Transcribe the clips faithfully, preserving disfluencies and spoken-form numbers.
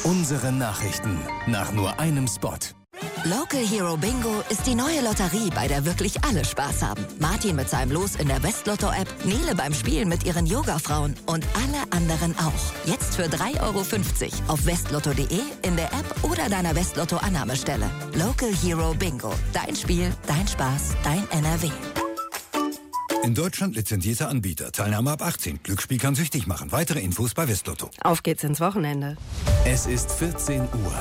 Unsere Nachrichten nach nur einem Spot. Local Hero Bingo ist die neue Lotterie, bei der wirklich alle Spaß haben. Martin mit seinem Los in der Westlotto-App, Nele beim Spielen mit ihren Yoga-Frauen und alle anderen auch. Jetzt für drei Euro fünfzig auf westlotto punkt de, in der App oder deiner Westlotto-Annahmestelle. Local Hero Bingo. Dein Spiel, dein Spaß, dein N R W. In Deutschland lizenzierter Anbieter. Teilnahme ab achtzehn. Glücksspiel kann süchtig machen. Weitere Infos bei Westlotto. Auf geht's ins Wochenende. Es ist vierzehn Uhr.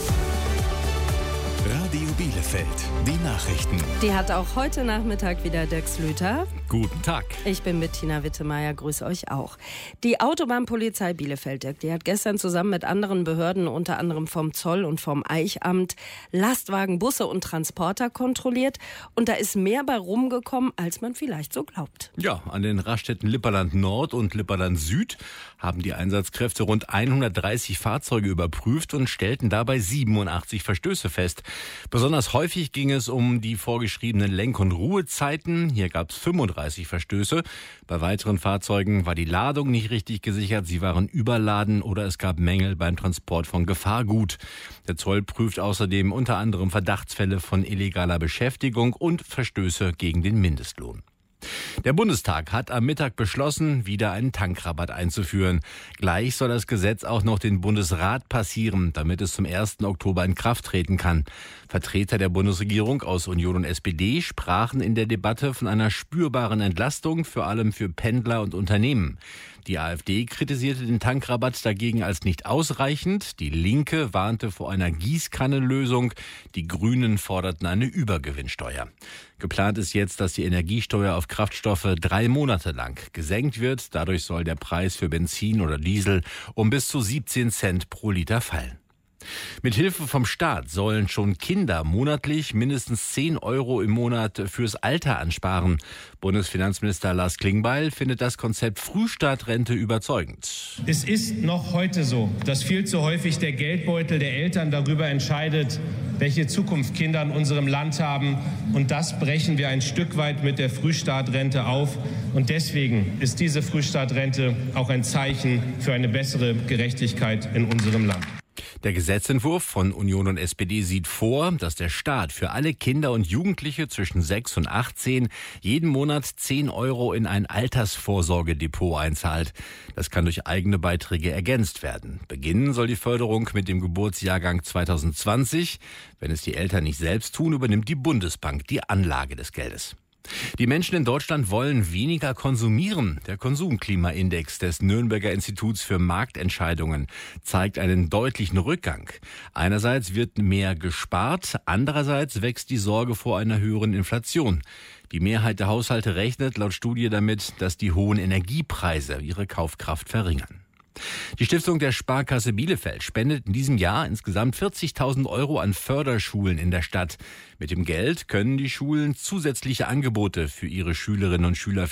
Radio Bielefeld, die Nachrichten. Die hat auch heute Nachmittag wieder Dirk Slüter. Guten Tag. Ich bin Bettina Wittemeier, grüße euch auch. Die Autobahnpolizei Bielefeld, Dirk, die hat gestern zusammen mit anderen Behörden, unter anderem vom Zoll und vom Eichamt, Lastwagen, Busse und Transporter kontrolliert. Und da ist mehr bei rumgekommen, als man vielleicht so glaubt. Ja, an den Raststätten Lipperland Nord und Lipperland Süd haben die Einsatzkräfte rund hundertdreißig Fahrzeuge überprüft und stellten dabei siebenundachtzig Verstöße fest. Besonders häufig ging es um die vorgeschriebenen Lenk- und Ruhezeiten. Hier gab es fünfunddreißig Verstöße. Bei weiteren Fahrzeugen war die Ladung nicht richtig gesichert, sie waren überladen oder es gab Mängel beim Transport von Gefahrgut. Der Zoll prüft außerdem unter anderem Verdachtsfälle von illegaler Beschäftigung und Verstöße gegen den Mindestlohn. Der Bundestag hat am Mittag beschlossen, wieder einen Tankrabatt einzuführen. Gleich soll das Gesetz auch noch den Bundesrat passieren, damit es zum ersten Oktober in Kraft treten kann. Vertreter der Bundesregierung aus Union und S P D sprachen in der Debatte von einer spürbaren Entlastung, vor allem für Pendler und Unternehmen. Die AfD kritisierte den Tankrabatt dagegen als nicht ausreichend. Die Linke warnte vor einer Gießkannenlösung. Die Grünen forderten eine Übergewinnsteuer. Geplant ist jetzt, dass die Energiesteuer auf Kraftstoffe drei Monate lang gesenkt wird. Dadurch soll der Preis für Benzin oder Diesel um bis zu siebzehn Cent pro Liter fallen. Mit Hilfe vom Staat sollen schon Kinder monatlich mindestens zehn Euro im Monat fürs Alter ansparen. Bundesfinanzminister Lars Klingbeil findet das Konzept Frühstartrente überzeugend. Es ist noch heute so, dass viel zu häufig der Geldbeutel der Eltern darüber entscheidet, welche Zukunft Kinder in unserem Land haben. Und das brechen wir ein Stück weit mit der Frühstartrente auf. Und deswegen ist diese Frühstartrente auch ein Zeichen für eine bessere Gerechtigkeit in unserem Land. Der Gesetzentwurf von Union und S P D sieht vor, dass der Staat für alle Kinder und Jugendliche zwischen sechs und achtzehn jeden Monat zehn Euro in ein Altersvorsorgedepot einzahlt. Das kann durch eigene Beiträge ergänzt werden. Beginnen soll die Förderung mit dem Geburtsjahrgang zweitausendzwanzig. Wenn es die Eltern nicht selbst tun, übernimmt die Bundesbank die Anlage des Geldes. Die Menschen in Deutschland wollen weniger konsumieren. Der Konsumklimaindex des Nürnberger Instituts für Marktentscheidungen zeigt einen deutlichen Rückgang. Einerseits wird mehr gespart, andererseits wächst die Sorge vor einer höheren Inflation. Die Mehrheit der Haushalte rechnet laut Studie damit, dass die hohen Energiepreise ihre Kaufkraft verringern. Die Stiftung der Sparkasse Bielefeld spendet in diesem Jahr insgesamt vierzigtausend Euro an Förderschulen in der Stadt. Mit dem Geld können die Schulen zusätzliche Angebote für ihre Schülerinnen und Schüler